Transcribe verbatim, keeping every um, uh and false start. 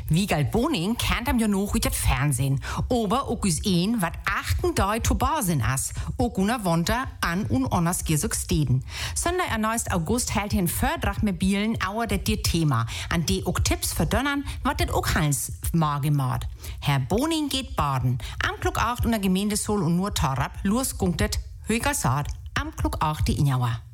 Wiegald Boning kennt am ja noch uit het Fernsehen. Aber auch us een, wat achten Dei to Basen as. Auch una Wonter an un onnas Giersog steden. Sonntag erneust August hält hin Fördrach mit Bielen auer det dir Thema. An de auch Tipps verdonnern, wat det auch Hals magemacht. Herr Boning geht baden. Am Klug acht unter Gemeinde Sol und nur Tarab, los gunktet Högersaat. Am Klug acht die Injawa.